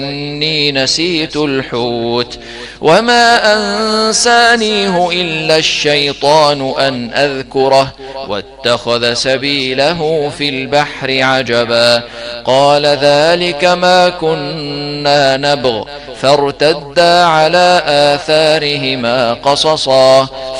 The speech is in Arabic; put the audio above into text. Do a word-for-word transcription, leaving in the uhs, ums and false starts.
إني نسيت الحوت وما أنسانيه إلا الشيطان أن أذكره واتخذ سبيله في البحر عجبا قال ذلك ما كنا نبغ فارتدا على آثارهما قصصا